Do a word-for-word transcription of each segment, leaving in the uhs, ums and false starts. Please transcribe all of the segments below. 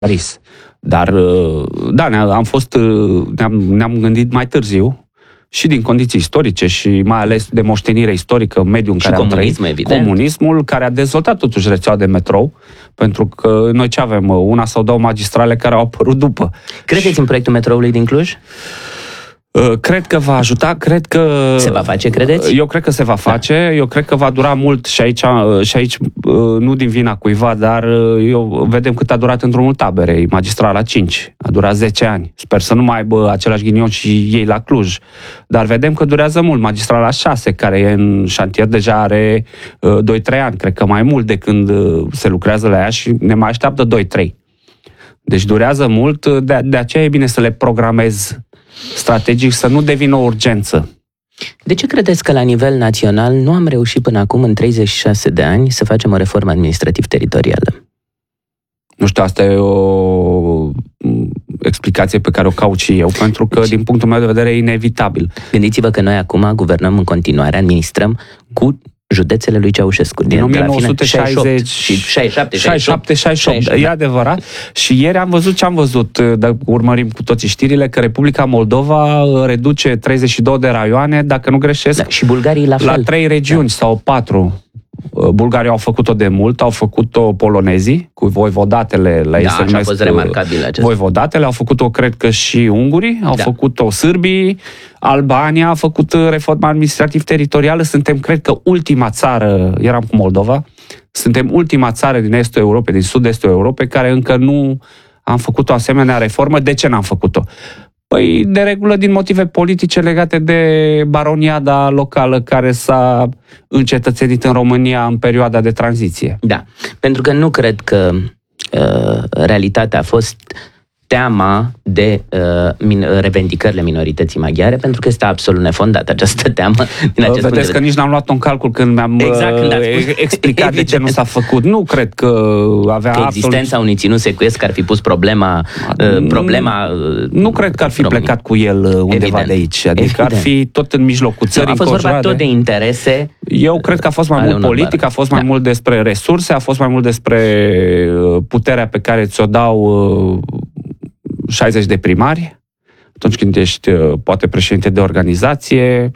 Paris. Dar, da, am fost, ne-am, ne-am gândit mai târziu și din condiții istorice și mai ales de moștenire istorică, mediul în care am trăit. Evident. Comunismul, care a dezvoltat totuși rețeaua de metrou, pentru că noi ce avem? Una sau două magistrale care au apărut după. Credeți și... în proiectul metroului din Cluj? Cred că va ajuta, cred că... Se va face, credeți? Eu cred că se va face, da. Eu cred că va dura mult și aici, și aici nu din vina cuiva, dar eu vedem cât a durat în drumul taberei, magistrala cinci, a durat zece ani. Sper să nu mai aibă același ghinion și ei la Cluj. Dar vedem că durează mult, magistrala șase, care e în șantier, deja are doi trei ani, cred că mai mult de când se lucrează la ea și ne mai așteaptă doi trei. Deci durează mult, de, de aceea e bine să le programezi strategic, să nu devină o urgență. De ce credeți că la nivel național nu am reușit până acum, în treizeci și șase de ani, să facem o reformă administrativ-teritorială? Nu știu, asta e o explicație pe care o caut și eu, pentru că, deci, din punctul meu de vedere, e inevitabil. Gândiți-vă că noi acum guvernăm în continuare, administrăm cu județele lui Ceaușescu. Din o mie nouă sute șaizeci și șaizeci și șapte, șaizeci și opt, e adevărat. Și ieri am văzut ce am văzut, dacă urmărim cu toții știrile, că Republica Moldova reduce treizeci și două de raioane, dacă nu greșesc, da, și bulgarii la fel. La trei regiuni, da, sau patru. Bulgarii au făcut-o de mult, au făcut-o polonezii, cu voivodatele, la ei da, se numesc, a fost remarcabil acest. Voivodatele, au făcut-o, cred că, și ungurii, au da. făcut-o sârbii, Albania a făcut reforma administrativ-teritorială, suntem, cred că, ultima țară, eram cu Moldova, suntem ultima țară din estul Europei, din sud-estul Europei, care încă nu am făcut o asemenea reformă. De ce n-am făcut-o? Păi, de regulă, din motive politice legate de baroniada locală care s-a încetățenit în România în perioada de tranziție. Da, pentru că nu cred că uh, realitatea a fost teama de uh, min- revendicările minorității maghiare, pentru că este absolut nefondată această teamă. Din acest Vedeți că de... nici n-am luat-o în calcul când mi-am exact, când uh, explicat evident. De ce nu s-a făcut. Nu cred că avea că absolut... existența unui ținut secuiesc ar fi pus problema... Uh, problema uh, nu cred că ar fi România. Plecat cu el undeva evident. De aici. Adică evident. Ar fi tot în mijlocul țării. A fost vorba tot de interese. Eu cred că a fost mai mult politic, bar. a fost mai da. mult despre resurse, a fost mai mult despre puterea pe care ți-o dau șaizeci de primari, atunci când ești, poate, președinte de organizație.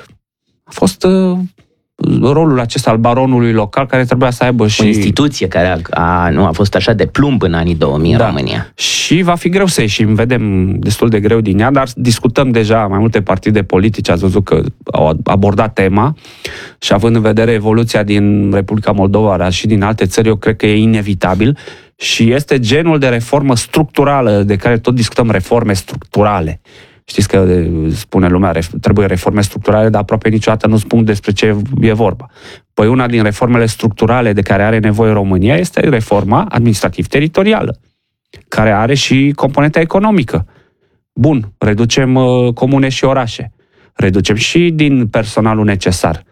A fost uh, rolul acesta al baronului local, care trebuia să aibă și... O instituție care a, a, nu, a fost așa de plumb în anii două mii da. în România. Și va fi greu să ieșim, vedem destul de greu din ea, dar discutăm deja mai multe partide politice, ați văzut că au abordat tema și având în vedere evoluția din Republica Moldova, dar și din alte țări, eu cred că e inevitabil. Și este genul de reformă structurală de care tot discutăm, reforme structurale. Știți că spune lumea, trebuie reforme structurale, dar aproape niciodată nu spun despre ce e vorba. Păi una din reformele structurale de care are nevoie România este reforma administrativ-teritorială, care are și componenta economică. Bun, reducem comune și orașe, reducem și din personalul necesar,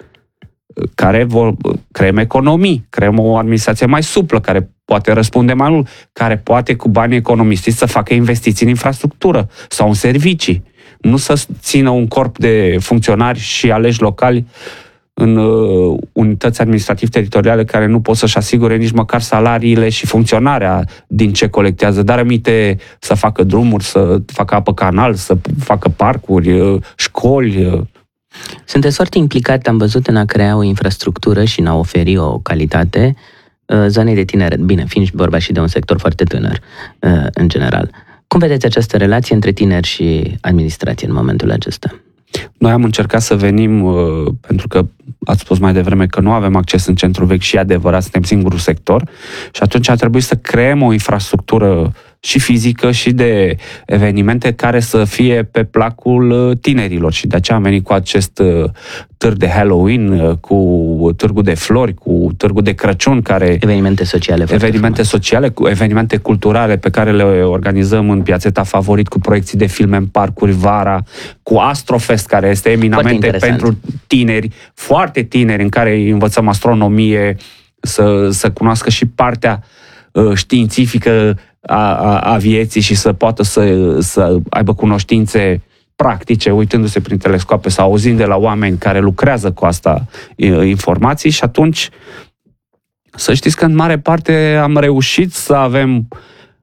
care vor, creăm economii, creăm o administrație mai suplă, care poate răspunde mai mult, care poate cu banii economisiți să facă investiții în infrastructură sau în servicii. Nu să țină un corp de funcționari și aleși locali în uh, unități administrativ-teritoriale care nu pot să-și asigure nici măcar salariile și funcționarea din ce colectează, dar aminte să facă drumuri, să facă apă canal, să facă parcuri, uh, școli. Uh. Sunteți foarte implicat, am văzut, în a crea o infrastructură și în a oferi o calitate zonei de tineret. Bine, fiind vorba și de un sector foarte tânăr, în general. Cum vedeți această relație între tineri și administrație în momentul acesta? Noi am încercat să venim, pentru că ați spus mai devreme că nu avem acces în centrul vechi și e adevărat, suntem singurul sector și atunci a trebuit să creăm o infrastructură și fizică și de evenimente care să fie pe placul tinerilor și de aceea am venit cu acest târg de Halloween, cu târgul de flori, cu târgul de Crăciun, care... Evenimente sociale. Evenimente sociale, cu evenimente culturale pe care le organizăm în Piațeta Favorit, cu proiecții de filme în parcuri vara, cu Astrofest, care este eminamente pentru tineri, foarte tineri, în care îi învățăm astronomie, să, să cunoască și partea uh, științifică a, a, a vieții și să poată să, să aibă cunoștințe practice, uitându-se prin telescoape sau auzind de la oameni care lucrează cu asta informații și atunci să știți că în mare parte am reușit să avem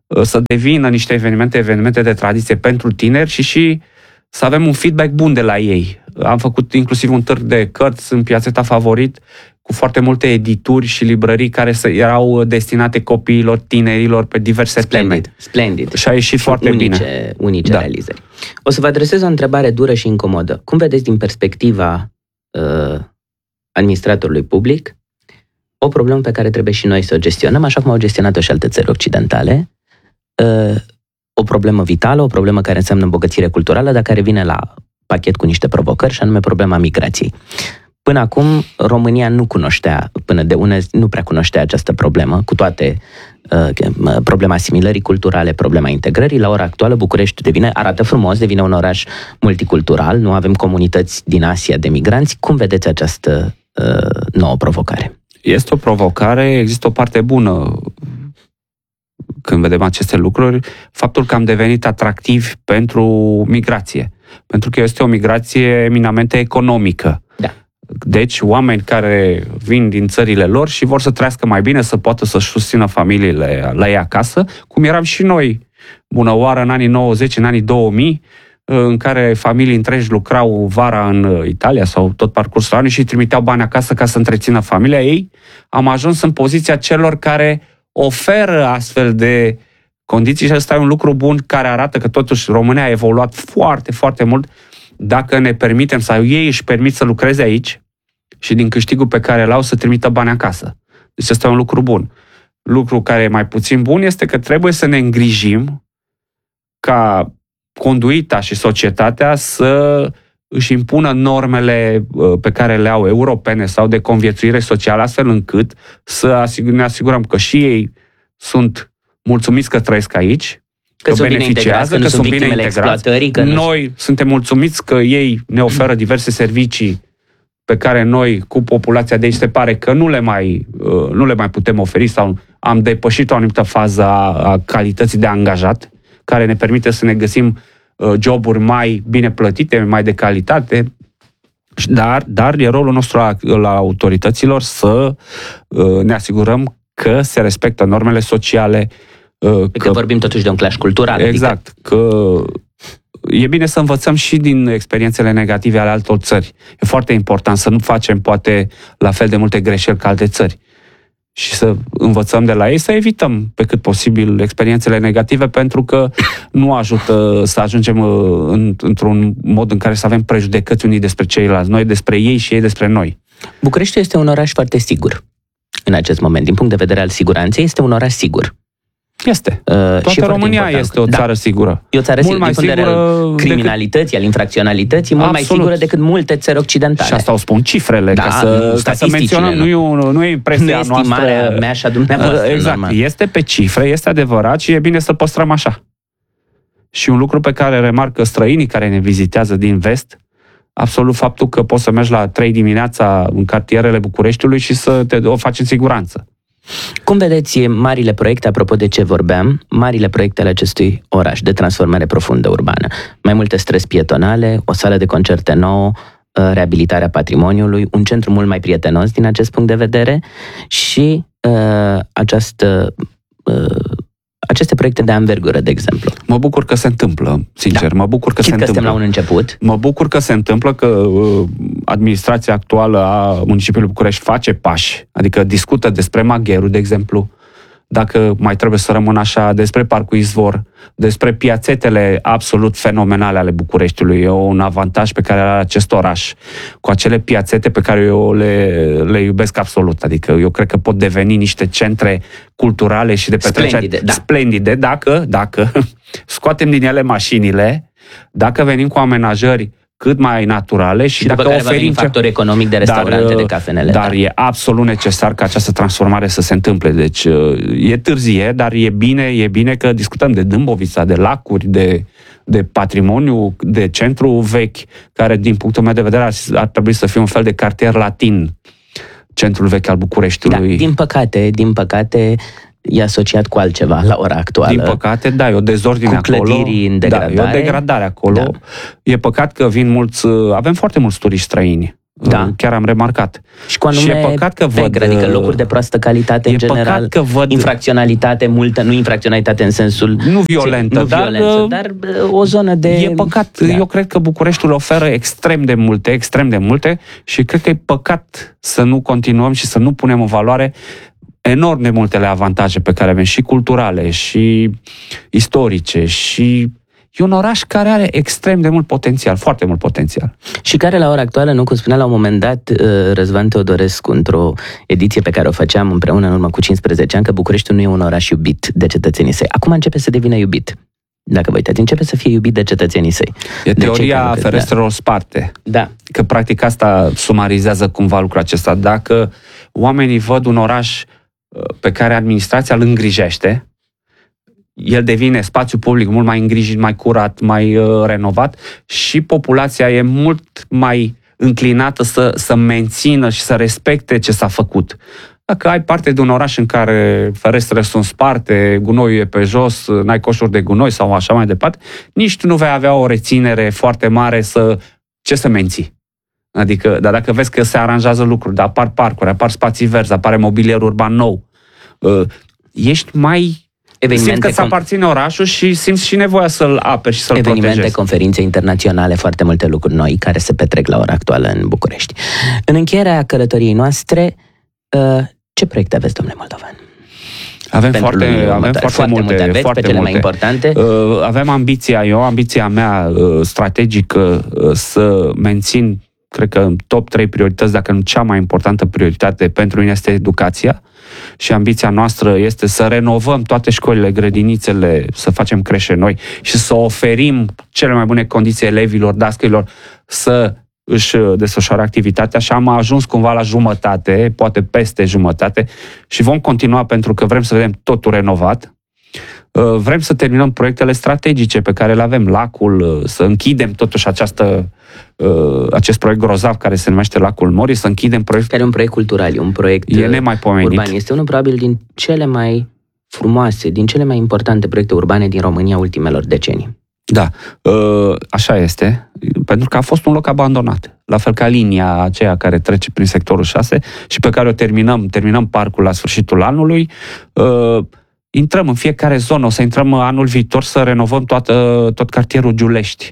să devină niște evenimente, evenimente de tradiție pentru tineri și și să avem un feedback bun de la ei. Am făcut inclusiv un târg de cărți în Piațeta Favorit cu foarte multe edituri și librării care erau destinate copiilor, tinerilor pe diverse splendid, teme. Splendid. Și a ieșit foarte unice, bine. Unice da. realizări. O să vă adresez o întrebare dură și incomodă. Cum vedeți din perspectiva uh, administratorului public o problemă pe care trebuie și noi să o gestionăm, așa cum au gestionat-o și alte țări occidentale, uh, o problemă vitală, o problemă care înseamnă îmbogățire culturală, dar care vine la pachet cu niște provocări, și anume problema migrației. Până acum, România nu cunoștea, până de ună nu prea cunoștea această problemă, cu toate uh, problema asimilării culturale, problema integrării. La ora actuală, București devine, arată frumos, devine un oraș multicultural, nu avem comunități din Asia de migranți. Cum vedeți această uh, nouă provocare? Este o provocare, există o parte bună când vedem aceste lucruri, faptul că am devenit atractivi pentru migrație. Pentru că este o migrație eminamente economică. Da. Deci, oameni care vin din țările lor și vor să trăiască mai bine, să poată să-și susțină familiile la ei acasă, cum eram și noi, bună oară, în anii nouăzeci, în anii două mii, în care familii întregi lucrau vara în Italia sau tot parcursul anului și trimiteau bani acasă ca să întrețină familia ei. Am ajuns în poziția celor care oferă astfel de condiții și ăsta e un lucru bun care arată că totuși România a evoluat foarte, foarte mult dacă ne permitem sau ei își permit să lucreze aici și din câștigul pe care l-au să trimită bani acasă. Deci ăsta e un lucru bun. Lucru care e mai puțin bun este că trebuie să ne îngrijim ca conduita și societatea să își impună normele pe care le au europene sau de conviețuire socială, astfel încât să ne asigurăm că și ei sunt mulțumiți că trăiesc aici, că, că beneficiază, că sunt bine integrați. Că noi nu... suntem mulțumiți că ei ne oferă diverse servicii pe care noi, cu populația de aici, se pare că nu le mai, nu le mai putem oferi sau am depășit o anumită fază a, a calității de angajat, care ne permite să ne găsim joburi mai bine plătite, mai de calitate, dar, dar e rolul nostru la, la autorităților să ne asigurăm că se respectă normele sociale. Că, că vorbim totuși de un clash cultural. Exact, adică... că e bine să învățăm și din experiențele negative ale altor țări. E foarte important să nu facem poate la fel de multe greșeli ca alte țări. Și să învățăm de la ei, să evităm pe cât posibil experiențele negative, pentru că nu ajută să ajungem în, într-un mod în care să avem prejudecăți unii despre ceilalți, noi despre ei și ei despre noi. București este un oraș foarte sigur în acest moment. Din punct de vedere al siguranței, este un oraș sigur. Este. Uh, Toată România este o țară da. sigură. E o țară mult mai sigură al criminalității, decât... al infracționalității, mult Absolut. mai sigură decât multe țări occidentale. Și asta o spun cifrele, da, ca, să, ca să menționăm, nu, nu, nu e impresia nu noastră. Nu e mea și a dumneavoastră. Exact, normal. Este pe cifre, este adevărat și e bine să păstrăm așa. Și un lucru pe care remarcă străinii care ne vizitează din vest, absolut faptul că poți să mergi la trei dimineața în cartierele Bucureștiului și să te o faci în siguranță. Cum vedeți marile proiecte, apropo de ce vorbeam, marile proiecte ale acestui oraș de transformare profundă urbană? Mai multe străzi pietonale, o sală de concerte nouă, reabilitarea patrimoniului, un centru mult mai prietenos din acest punct de vedere și uh, această, uh, aceste proiecte de anvergură, de exemplu. Mă bucur că se întâmplă, sincer, da. mă bucur că Chit se că întâmplă. Suntem la un început. Mă bucur că se întâmplă, că uh, administrația actuală a municipiului București face pași, adică discută despre Magheru, de exemplu, dacă mai trebuie să rămână așa, despre Parcul Izvor, despre piațetele absolut fenomenale ale Bucureștiului. E un avantaj pe care are acest oraș, cu acele piațete pe care eu le, le iubesc absolut. Adică eu cred că pot deveni niște centre culturale și de petrecere splendide, da. splendide dacă, dacă scoatem din ele mașinile, dacă venim cu amenajări cât mai naturale și, și dacă oferim factor economic de restaurante, dar, de cafenele. Dar da. e absolut necesar ca această transformare să se întâmple. Deci e târzie, dar e bine, e bine că discutăm de Dâmbovița, de lacuri, de, de patrimoniu, de centru vechi, care din punctul meu de vedere ar, ar trebui să fie un fel de cartier latin, centrul vechi al Bucureștiului. Da, din păcate, din păcate e asociat cu altceva la ora actuală. Din păcate, da, e o dezordine cu acolo. Clădiri în degradare. Da, e o degradare acolo. Da. E păcat că vin mulți, avem foarte mulți turiști străini Da. Chiar am remarcat. Și cu anume și e păcat că văd, văd, adică locuri de proastă calitate în general, că văd, infracționalitate multă, nu infracționalitate în sensul... Nu violentă, nu dar, violență, dar o zonă de... E păcat. Da. Eu cred că Bucureștiul oferă extrem de multe, extrem de multe și cred că e păcat să nu continuăm și să nu punem în valoare enorm de multele avantaje pe care avem, și culturale, și istorice, și... E un oraș care are extrem de mult potențial, foarte mult potențial. Și care la ora actuală, nu cum spunea la un moment dat Răzvan Teodorescu într-o ediție pe care o făceam împreună în urmă cu cincisprezece ani, că Bucureștiul nu e un oraș iubit de cetățenii săi. Acum începe să devină iubit. Dacă vă uitați, începe să fie iubit de cetățenii săi. E teoria ferestrelor sparte. Da. Că practic asta sumarizează cumva lucrul acesta. Dacă oamenii văd un oraș pe care administrația îl îngrijește, el devine spațiu public mult mai îngrijit, mai curat, mai uh, renovat și populația e mult mai înclinată să, să mențină și să respecte ce s-a făcut. Dacă ai parte de un oraș în care ferestrele sunt sparte, gunoiul e pe jos, n-ai coșuri de gunoi sau așa mai departe, nici tu nu vei avea o reținere foarte mare să ce să menții. Adică, dar dacă vezi că se aranjează lucruri, apar parcuri, apar spații verzi, apare mobilier urban nou, uh, ești mai... Simți că îți aparține orașul și simți și nevoia să-l aperi și să-l protejezi. Evenimente, conferințe internaționale, foarte multe lucruri noi care se petrec la ora actuală în București. În încheierea călătoriei noastre, ce proiecte aveți, domnule Moldovan? Avem foarte, avem foarte, foarte multe, multe aveți, foarte pe cele multe. mai importante. Avem ambiția, eu, ambiția mea strategică să mențin, cred că în top trei priorități, dacă nu cea mai importantă prioritate pentru mine este educația. Și ambiția noastră este să renovăm toate școlile, grădinițele, să facem creșe noi și să oferim cele mai bune condiții elevilor, dascăilor să își desfășoare activitatea și am ajuns cumva la jumătate, poate peste jumătate și vom continua pentru că vrem să vedem totul renovat. Vrem să terminăm proiectele strategice pe care le avem, lacul, să închidem totuși această, acest proiect grozav care se numește Lacul Morii, să închidem proiectul. Care e un proiect cultural, e un proiect e nemaipomenit. urban. Este unul probabil din cele mai frumoase, din cele mai importante proiecte urbane din România ultimelor decenii. Da, așa este, pentru că a fost un loc abandonat, la fel ca linia aceea care trece prin sectorul șase și pe care o terminăm, terminăm parcul la sfârșitul anului. Intrăm în fiecare zonă, o să intrăm anul viitor să renovăm toată, tot cartierul Giulești.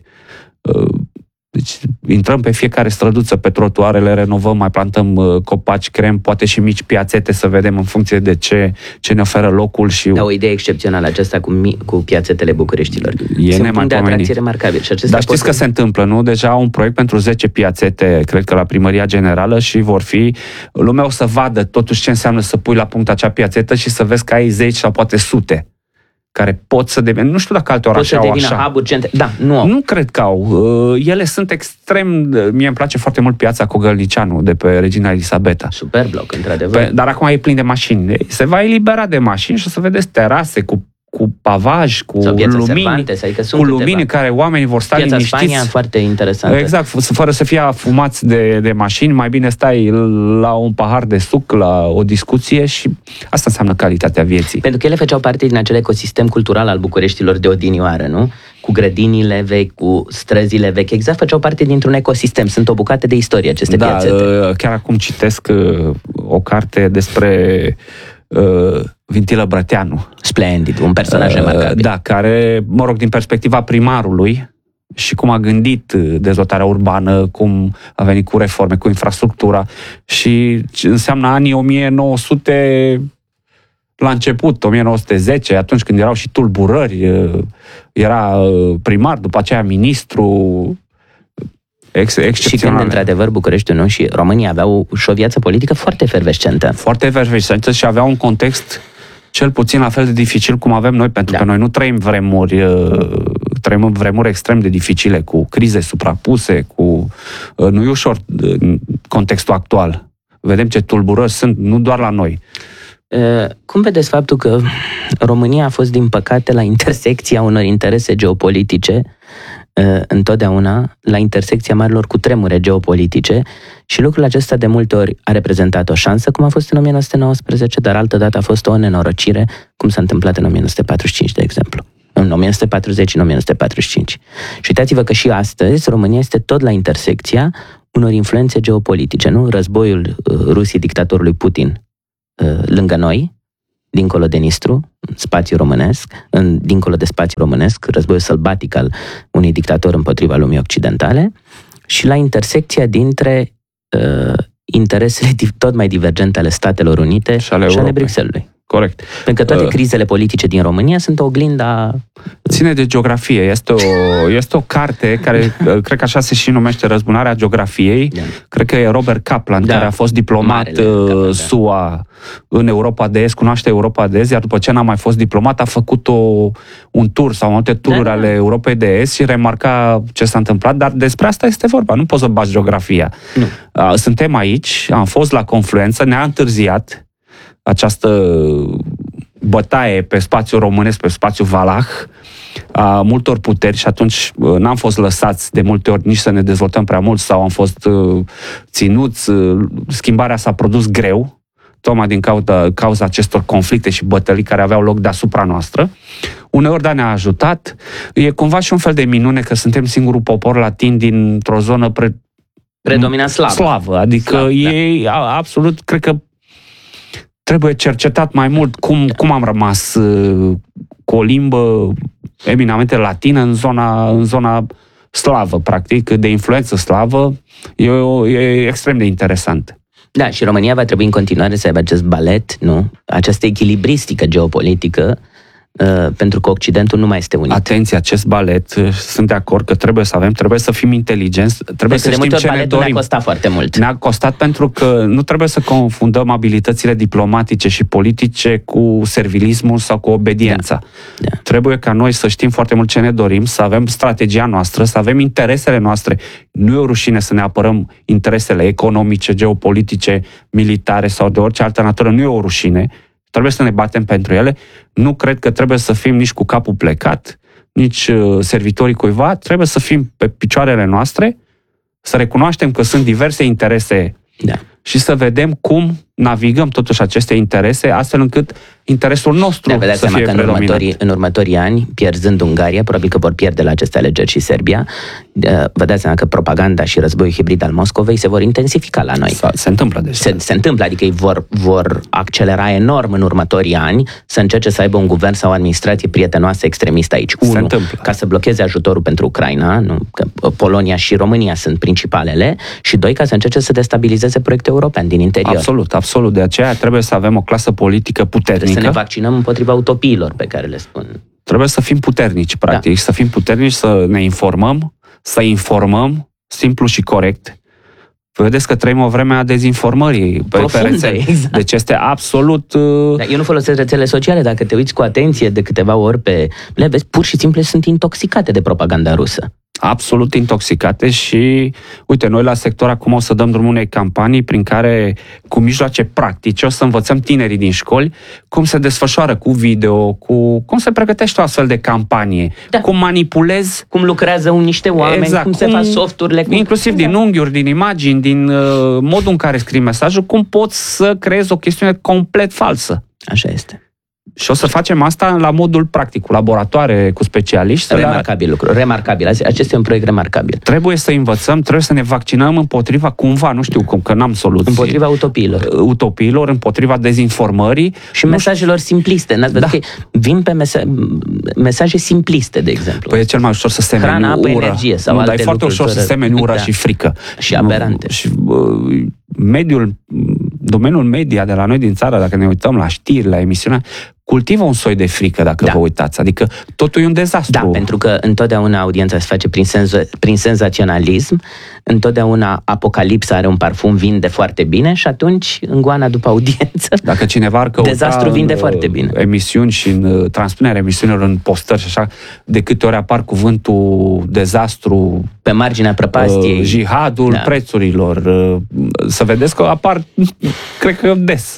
Deci intrăm pe fiecare străduță, pe trotuarele, renovăm, mai plantăm copaci, creăm poate și mici piațete să vedem în funcție de ce, ce ne oferă locul. Și da, o idee excepțională aceasta cu, mi, cu piațetele Bucureștilor. E nemaipomenit. De atracție remarcabil. Și Dar știți că se întâmplă, nu? Deja un proiect pentru zece piațete, cred că la Primăria Generală și vor fi, lumea o să vadă totuși ce înseamnă să pui la punct acea piațetă și să vezi că ai zeci sau poate sute care pot să devină, nu știu dacă alte orașe au așa. Hub-uri, centre. Da, nu au. Nu cred că au. Ele sunt extrem, mie îmi place foarte mult piața Cogălnicianu de pe Regina Elisabeta. Super bloc, într-adevăr. Pe, dar acum e plin de mașini. Se va elibera de mașini și o să vedeți terase cu cu pavaj, cu lumini, Cervantes, adică sunt cu lumini în care oamenii vor sta Piața liniștiți. Spania, foarte interesantă. Exact, fără să fie afumați de, de mașini, mai bine stai la un pahar de suc, la o discuție și asta înseamnă calitatea vieții. Pentru că ele făceau parte din acel ecosistem cultural al Bucureștilor de odinioară, nu? Cu grădinile vechi, cu străzile vechi, exact făceau parte dintr-un ecosistem. Sunt o bucată de istorie aceste da, piațete. Chiar acum citesc o carte despre uh, Vintilă Brăteanu. Splendid, un personaj uh, remarcabil. Da, care, mă rog, din perspectiva primarului și cum a gândit dezvoltarea urbană, cum a venit cu reforme, cu infrastructura și înseamnă anii o mie nouă sute la început, o mie nouă sute zece, atunci când erau și tulburări, era primar, după aceea ministru, ex- excepțional. Și când, într-adevăr, Bucureștiul nu și România aveau și o viață politică foarte efervescentă. Foarte efervescentă și aveau un context cel puțin la fel de dificil cum avem noi, pentru da. că noi nu trăim vremuri, trăim vremuri extrem de dificile, cu crize suprapuse, cu... Nu e ușor contextul actual. Vedem ce tulburări sunt, nu doar la noi. Cum vedeți faptul că România a fost, din păcate, la intersecția unor interese geopolitice, întotdeauna, la intersecția marilor cutremure geopolitice și lucrul acesta de multe ori a reprezentat o șansă, cum a fost în o mie nouă sute nouăsprezece, dar altădată a fost o nenorocire, cum s-a întâmplat în o mie nouă sute patruzeci și cinci, de exemplu. În o mie nouă sute patruzeci, în o mie nouă sute patruzeci și cinci. Și uitați-vă că și astăzi România este tot la intersecția unor influențe geopolitice, nu? Războiul uh, Rusiei, dictatorului Putin, uh, lângă noi, dincolo de Nistru, în spațiu românesc, în, dincolo de spațiu românesc, războiul sălbatic al unui dictator împotriva lumii occidentale, și la intersecția dintre uh, interesele tot mai divergente ale Statelor Unite și ale, și ale Bruxellesului. Corect. Pentru că toate crizele politice din România sunt oglinda... Ține de geografie. Este o, este o carte care, cred că așa se și numește, Răzbunarea geografiei. Da. Cred că e Robert Kaplan, da. care a fost diplomat Kaplan, S U A da. în Europa de Est, cunoaște Europa de Est, iar după ce n-a mai fost diplomat, a făcut o, un tur sau multe tururi da, da. ale Europei de Est și remarca ce s-a întâmplat, dar despre asta este vorba. Nu poți să bați geografia. Nu. Suntem aici, am fost la confluență, ne-a întârziat această bătaie pe spațiul românesc, pe spațiul valah, a multor puteri și atunci n-am fost lăsați de multe ori nici să ne dezvoltăm prea mult sau am fost ținuți. Schimbarea s-a produs greu, tocmai din cauza, cauza acestor conflicte și bătălii care aveau loc deasupra noastră. Uneori, da, ne-a ajutat. E cumva și un fel de minune că suntem singurul popor latin dintr-o zonă pre... predominant slavă. slavă. Adică Slav, ei, da. absolut, cred că trebuie cercetat mai mult cum, cum am rămas uh, cu o limbă eminamente latină în zona, în zona slavă, practic, de influență slavă. E, e extrem de interesant. Da, și România va trebui în continuare să aibă acest balet, nu? Această echilibristică geopolitică, uh, pentru că Occidentul nu mai este unit. Atenție, acest balet, sunt de acord că trebuie să avem, trebuie să fim inteligenți, trebuie să știm ce ne dorim. Ne-a costat foarte mult. Ne-a costat pentru că nu trebuie să confundăm abilitățile diplomatice și politice cu servilismul sau cu obediența. Da. Da. Trebuie ca noi să știm foarte mult ce ne dorim, să avem strategia noastră, să avem interesele noastre. Nu e o rușine să ne apărăm interesele economice, geopolitice, militare sau de orice altă natură, nu e o rușine. Trebuie să ne batem pentru ele. Nu cred că trebuie să fim nici cu capul plecat, nici uh, servitorii cuiva. Trebuie să fim pe picioarele noastre, să recunoaștem că sunt diverse interese da. și să vedem cum navigăm totuși aceste interese, astfel încât interesul nostru da, să fie că în următorii, în următorii ani, pierzând Ungaria, probabil că vor pierde la aceste alegeri și Serbia, vă dați seama că propaganda și războiul hibrid al Moscovei se vor intensifica la noi. Se, se întâmplă deja. Se, se întâmplă, adică ei vor, vor accelera enorm în următorii ani să încerce să aibă un guvern sau o administrație prietenoasă extremistă aici. Se Unu, întâmplă. Ca să blocheze ajutorul pentru Ucraina, nu? Că Polonia și România sunt principalele, și doi, ca să încerce să destabilizeze proiectul european din interior. Absolut, absolut. De aceea trebuie să avem o clasă politică puternică. Trebuie să ne vaccinăm împotriva utopiilor pe care le spun. Trebuie să fim puternici, practic, da. să fim puternici, să ne informăm, să informăm simplu și corect. Vedeți că trăim o vreme a dezinformării pe, pe rețele. Exact. Deci este absolut... Uh... Da, eu nu folosesc rețele sociale, dacă te uiți cu atenție de câteva ori pe... Le vezi, pur și simplu sunt intoxicate de propaganda rusă. Absolut intoxicate și, uite, noi la sector acum o să dăm drumul unei campanii prin care, cu mijloace practice, o să învățăm tinerii din școli cum se desfășoară cu video, cu cum se pregătește o astfel de campanie, da. cum manipulezi... Cum lucrează niște oameni, exact, cum, cum se fac softurile. Cum... Inclusiv din unghiuri, din imagini, din uh, modul în care scrii mesajul, cum poți să creezi o chestiune complet falsă. Așa este. Și o să facem asta la modul practic, cu laboratoare, cu specialiști. Remarcabil lucru, remarcabil. Acesta este un proiect remarcabil. Trebuie să învățăm, trebuie să ne vaccinăm împotriva cumva, nu știu cum, că n-am soluții. Împotriva utopiilor. Utopiilor, împotriva dezinformării. Și mesajelor simpliste. N-ați văzut da. că vin pe mesa- mesaje simpliste, de exemplu. Păi e cel mai ușor să semeni Hrana, apă, ură. energie sau nu, alte dar e foarte ușor să semeni ură da. și frică. Și aberante. Și uh, mediul, domeniul media de la noi din țară, dacă ne uităm la știri, la emisiunea, cultivă un soi de frică, dacă da. vă uitați. Adică totul e un dezastru. Da, pentru că întotdeauna audiența se face prin, senza- prin senzaționalism, întotdeauna apocalipsa are un parfum, vinde foarte bine și atunci îngoana după audiență. Dacă cineva ar căuta dezastru vinde în, foarte bine. Emisiuni și în transpunerea emisiunilor în postări și așa, de câte ori apar cuvântul dezastru pe marginea prăpastiei, uh, jihadul da. prețurilor, uh, să vedeți că apar, cred că des.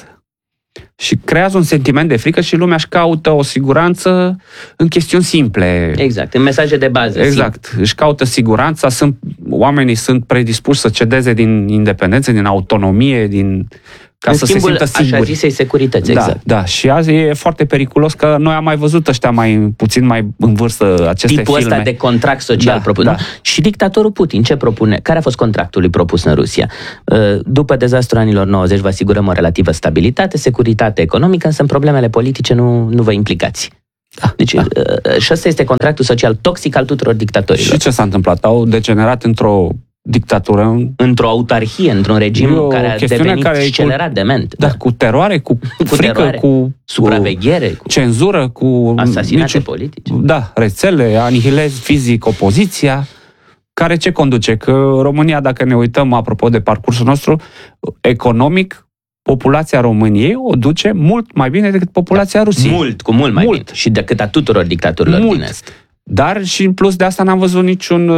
Și creează un sentiment de frică și lumea își caută o siguranță în chestiuni simple. Exact, în mesaje de bază. Exact, simplu. Își caută siguranța, sunt, oamenii sunt predispuși să cedeze din independență, din autonomie, din ca în să schimbul, se simtă singuri. așa zisei securități, da, exact. Da, și azi e foarte periculos că noi am mai văzut ăștia mai puțin mai în vârstă aceste Tipul filme. ăsta de contract social Da, propus. da. Și dictatorul Putin, ce propune? Care a fost contractul lui propus în Rusia? După dezastrul anilor nouăzeci vă asigurăm o relativă stabilitate, securitate economică, însă în problemele politice nu, nu vă implicați. Da, deci da. Și ăsta este contractul social toxic al tuturor dictatorilor. Și ce s-a întâmplat? Au degenerat într-o dictatură, într-o autarhie, într-un regim care a devenit care accelerat, cu, dement. Da, da, cu teroare, cu, cu frică, teroare, cu supraveghere, cu cenzură, cu asasinate niciun, politice. Da, rețele, anihilez fizic opoziția, care ce conduce? Că România, dacă ne uităm, apropo de parcursul nostru, economic, populația României o duce mult mai bine decât populația Rusiei. Mult, cu mult mai mult. bine. Și decât a tuturor dictaturilor mult. din Est. Dar și în plus de asta n-am văzut niciun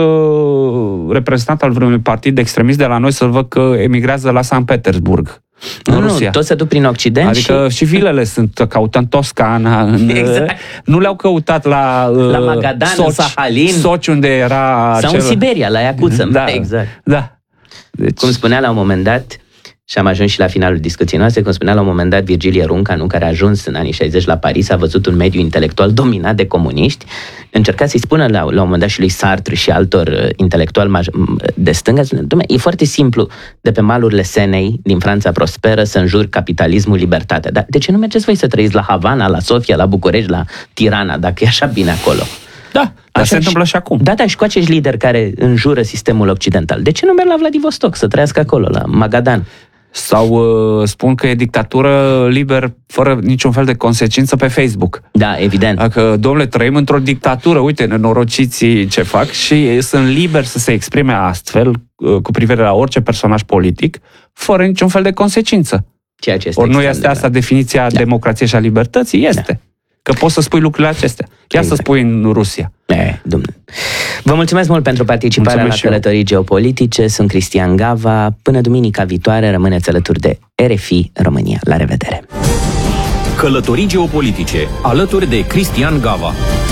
uh, reprezentant al vreunui partid extremist de la noi să-l văd că emigrează la Sankt Petersburg, în nu, Rusia. Nu, toți se duc prin Occident. Adică și, și vilele sunt, căută în Toscana, în, exact. Nu le-au căutat la La Magadan, Soci, în Sahalin. Soci, unde era Sau acel... în Siberia, la Iacuță. Da, exact. Da. Deci... Cum spunea la un moment dat, și am ajuns și la finalul discuției noastre, cum spunea la un moment dat Virgilie Runca, nu, care a ajuns în anii șaizeci la Paris, a văzut un mediu intelectual dominat de comuniști, încerca să-i spună la, la un moment dat și lui Sartre și altor uh, intelectuali de stânga, spune, e foarte simplu de pe malurile Senei, din Franța prosperă, să înjuri capitalismul, libertatea. Dar de ce nu mergeți voi să trăiți la Havana, la Sofia, la București, la Tirana, dacă e așa bine acolo? Da, dar se întâmplă și acum. Da, da, și cu acești lideri care înjură sistemul occidental. De ce nu merg la Vladivostok să trăiască acolo, la Magadan? Sau uh, spun că e dictatură liber, fără niciun fel de consecință pe Facebook. Da, evident. Dacă, domnule, trăim într-o dictatură, uite, nenorociții ce fac și sunt liberi să se exprime astfel uh, cu privire la orice personaj politic, fără niciun fel de consecință. Ceea ce este Ori nu este asta definiția da. democrației și a libertății? Este. Da. Că poți să spui lucrurile acestea. Chiar exact. Să spui în Rusia. E, Vă mulțumesc mult pentru participarea mulțumesc la Călătorii Geopolitice. Sunt Cristian Gava. Până duminica viitoare rămâneți alături de R F I România. La revedere! Călătorii Geopolitice, alături de Cristian Gava.